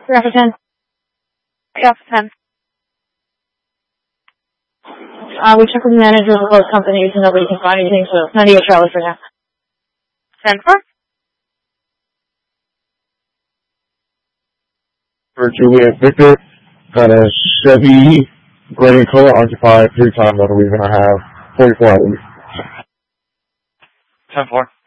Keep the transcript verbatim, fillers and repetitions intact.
Three after ten. Three after ten. Uh, we checked with the manager of both companies and nobody can find anything, so none of your travelers for now. ten four. For Juliet Victor, got a Chevy gray in color, occupied three times out of the week, and I have forty-four hours. ten four.